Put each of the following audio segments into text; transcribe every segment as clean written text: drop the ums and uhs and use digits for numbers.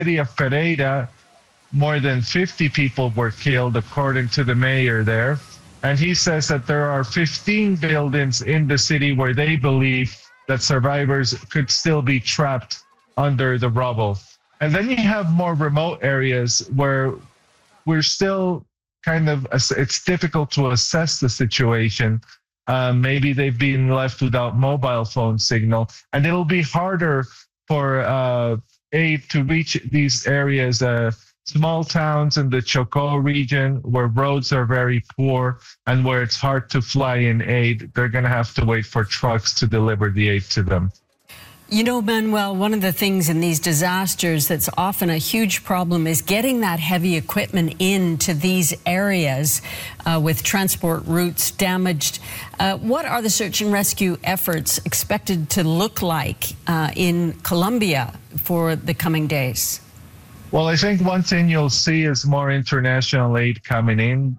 city of Pereira, more than 50 people were killed, according to the mayor there. And he says that there are 15 buildings in the city where they believe that survivors could still be trapped under the rubble. And then you have more remote areas where we're still it's difficult to assess the situation. Maybe they've been left without mobile phone signal, and it'll be harder for aid to reach these areas, small towns in the Chocó region where roads are very poor and where it's hard to fly in aid. They're going to have to wait for trucks to deliver the aid to them. You know, Manuel, one of the things in these disasters that's often a huge problem is getting that heavy equipment into these areas with transport routes damaged. What are the search and rescue efforts expected to look like in Colombia for the coming days? Well, I think one thing you'll see is more international aid coming in.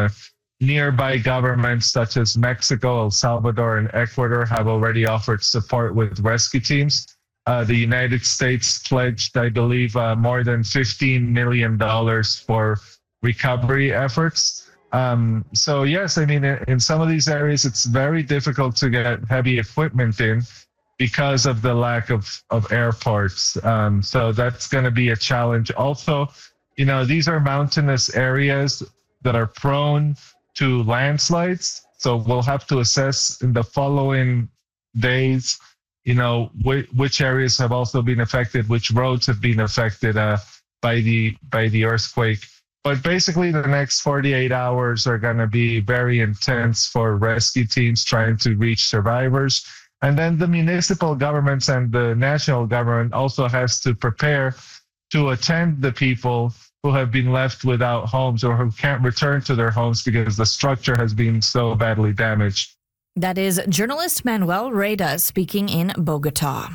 Nearby governments such as Mexico, El Salvador, and Ecuador have already offered support with rescue teams. The United States pledged, I believe, more than $15 million for recovery efforts. So yes, I mean, in some of these areas, it's very difficult to get heavy equipment in because of the lack of airports. So that's going to be a challenge. Also, you know, these are mountainous areas that are prone to landslides. So we'll have to assess in the following days, you know, which areas have also been affected, which roads have been affected by the earthquake. But basically the next 48 hours are going to be very intense for rescue teams trying to reach survivors. And then the municipal governments and the national government also has to prepare to attend the people who have been left without homes or who can't return to their homes because the structure has been so badly damaged. That is journalist Manuel Reda speaking in Bogota.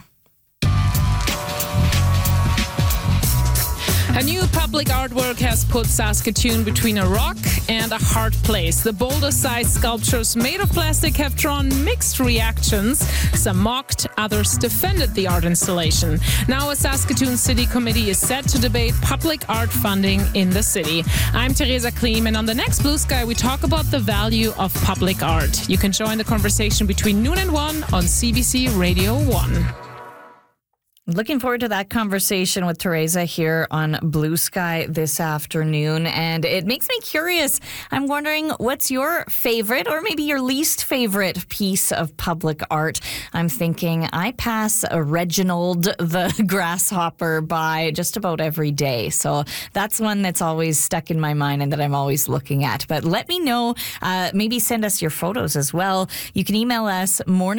A new public artwork has put Saskatoon between a rock and a hard place. The boulder-sized sculptures made of plastic have drawn mixed reactions. Some mocked, others defended the art installation. Now a Saskatoon City Committee is set to debate public art funding in the city. I'm Teresa Klim, and on the next Blue Sky, we talk about the value of public art. You can join the conversation between noon and 1 on CBC Radio 1. Looking forward to that conversation with Teresa here on Blue Sky this afternoon. And it makes me curious. I'm wondering, what's your favorite or maybe your least favorite piece of public art? I'm thinking I pass a Reginald the Grasshopper by just about every day. So that's one that's always stuck in my mind and that I'm always looking at. But let me know. Maybe send us your photos as well. You can email us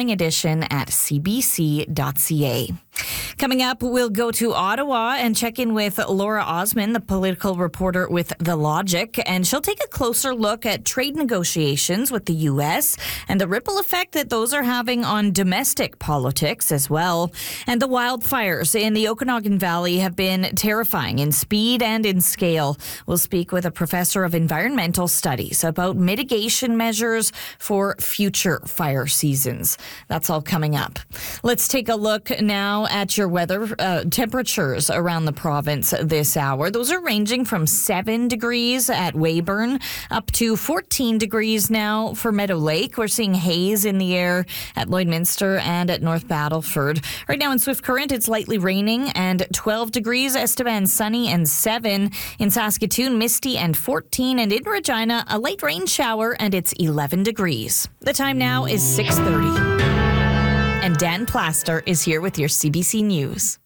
morninganition@cbc.ca. Coming up, we'll go to Ottawa and check in with Laura Osman, the political reporter with The Logic, and she'll take a closer look at trade negotiations with the U.S. and the ripple effect that those are having on domestic politics as well. And the wildfires in the Okanagan Valley have been terrifying in speed and in scale. We'll speak with a professor of environmental studies about mitigation measures for future fire seasons. That's all coming up. Let's take a look now at your weather temperatures around the province this hour. Those are ranging from 7 degrees at Weyburn up to 14 degrees now for Meadow Lake. We're seeing haze in the air at Lloydminster and at North Battleford. Right now in Swift Current, it's lightly raining and 12 degrees. Estevan, sunny and 7. In Saskatoon, misty and 14. And in Regina, a light rain shower and it's 11 degrees. The time now is 6:30. And Dan Plaster is here with your CBC News.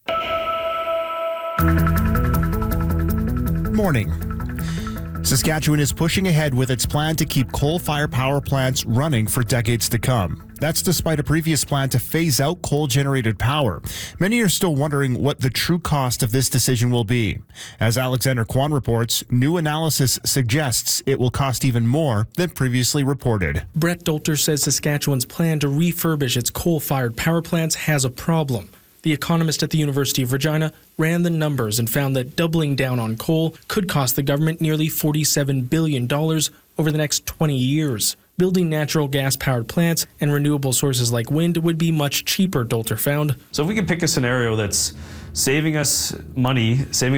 Morning. Saskatchewan is pushing ahead with its plan to keep coal-fired power plants running for decades to come. That's despite a previous plan to phase out coal-generated power. Many are still wondering what the true cost of this decision will be. As Alexander Kwan reports, new analysis suggests it will cost even more than previously reported. Brett Dolter says Saskatchewan's plan to refurbish its coal-fired power plants has a problem. The economist at the University of Regina ran the numbers and found that doubling down on coal could cost the government nearly $47 billion over the next 20 years. Building natural gas-powered plants and renewable sources like wind would be much cheaper, Dolter found. So if we can pick a scenario that's saving us money, saving